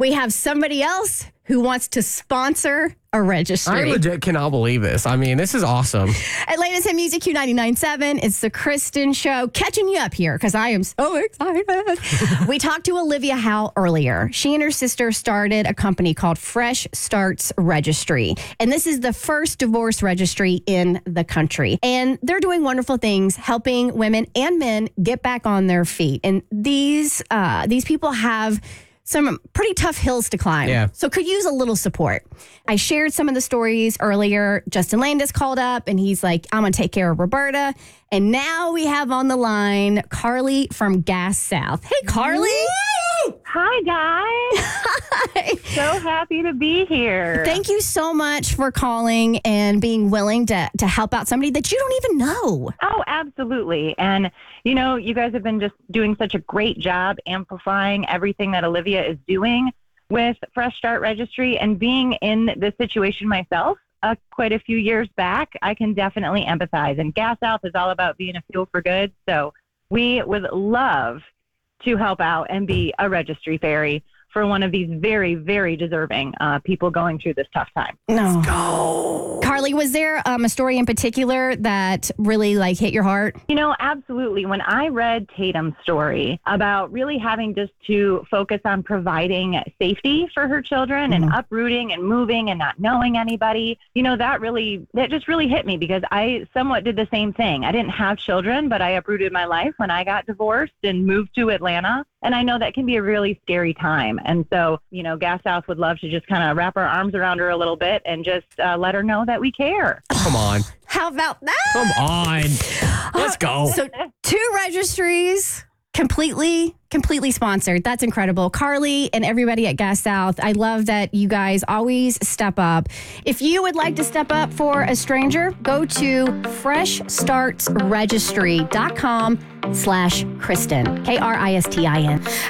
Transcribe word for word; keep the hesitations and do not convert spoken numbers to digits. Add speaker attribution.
Speaker 1: we have somebody else who wants to sponsor a registry.
Speaker 2: I legit cannot believe this. I mean, this is awesome.
Speaker 1: Atlanta's Hit Music Q ninety-nine point seven. It's the Kristen Show. Catching you up here because I am so excited. We talked to Olivia Howe earlier. She and her sister started a company called Fresh Starts Registry. And this is the first divorce registry in the country. And they're doing wonderful things, helping women and men get back on their feet. And these uh, these people have some pretty tough hills to climb.
Speaker 2: Yeah.
Speaker 1: So could use a little support. I shared some of the stories earlier. Justin Landis called up and he's like, I'm going to take care of Roberta. And now we have on the line Carly from Gas South. Hey, Carly.
Speaker 3: Woo! Hi, guys.
Speaker 1: Hi.
Speaker 3: So happy to be here.
Speaker 1: Thank you so much for calling and being willing to, to help out somebody that you don't even know.
Speaker 3: Oh, absolutely. And, you know, you guys have been just doing such a great job amplifying everything that Olivia is doing with Fresh Start Registry, and being in this situation myself uh, quite a few years back, I can definitely empathize. And Gas South is all about being a fuel for good. So we would love to help out and be a registry fairy for one of these very, very deserving uh, people going through this tough time.
Speaker 1: No.
Speaker 2: Go.
Speaker 1: Carly, was there um, a story in particular that really like hit your heart?
Speaker 3: You know, absolutely. When I read Tatum's story about really having just to focus on providing safety for her children
Speaker 1: Mm-hmm.
Speaker 3: and uprooting and moving and not knowing anybody, you know, that really, that just really hit me, because I somewhat did the same thing. I didn't have children, but I uprooted my life when I got divorced and moved to Atlanta. And I know that can be a really scary time. And so, you know, Gas South would love to just kind of wrap our arms around her a little bit and just uh, let her know that we care.
Speaker 2: Come on.
Speaker 1: How about that?
Speaker 2: Come on. Let's go.
Speaker 1: So two registries, completely, completely sponsored. That's incredible. Carly and everybody at Gas South, I love that you guys always step up. If you would like to step up for a stranger, go to fresh starts registry dot com slash Kristen, K R I S T I N.